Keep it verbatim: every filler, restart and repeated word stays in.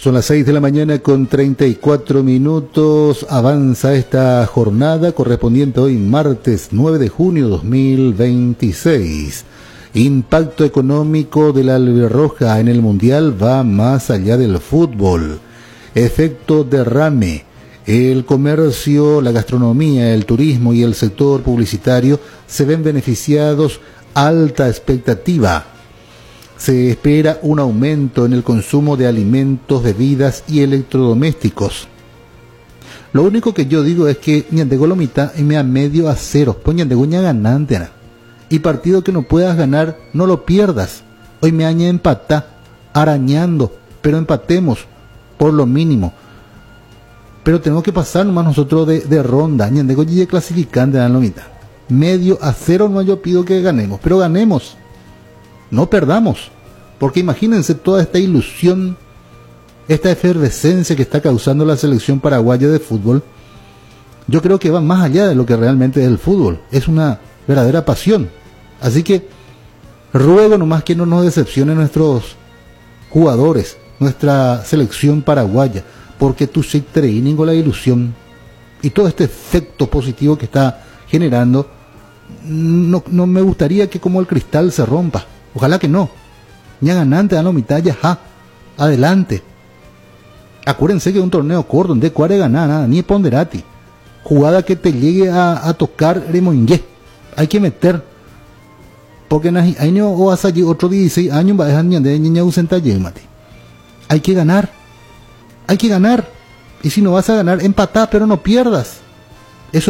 Son las seis de la mañana con treinta y cuatro minutos. Avanza esta jornada correspondiente hoy martes nueve de junio de dos mil veintiséis. Impacto económico de la albirroja en el mundial va más allá del fútbol. Efecto derrame. El comercio, la gastronomía, el turismo y el sector publicitario se ven beneficiados. Alta expectativa. Se espera un aumento en el consumo de alimentos, bebidas y electrodomésticos. Lo único que yo digo es que ñandego la mitad y me a medio a cero. Pues ñandego ña ganante. ¿no? Y partido que no puedas ganar, no lo pierdas. Hoy me aña empatá, arañando, pero empatemos por lo mínimo. Pero tenemos que pasar nomás nosotros de, de ronda. Ñandego ya clasificante en la mitad. Medio a cero no yo pido que ganemos, pero ganemos. No perdamos, porque imagínense toda esta ilusión, esta efervescencia que está causando la selección paraguaya de fútbol. Yo creo que va más allá de lo que realmente es el fútbol, es una verdadera pasión. Así que ruego nomás que no nos decepcionen nuestros jugadores, nuestra selección paraguaya, porque tú se training con la ilusión y todo este efecto positivo que está generando, no, no me gustaría que como el cristal se rompa. Ojalá que no. Ya ganante, dan la mitad, ya, ja. Adelante. Acuérdense que es un torneo corto, donde cuare ganar, nada, ni ponderati. Jugada que te llegue a, a tocar remoingue. Hay que meter. Porque hay no o hasta allí otro dieciséis años va a dejar de niña ausentaje, mate. Hay que ganar. Hay que ganar. Y si no vas a ganar, empatá, pero no pierdas.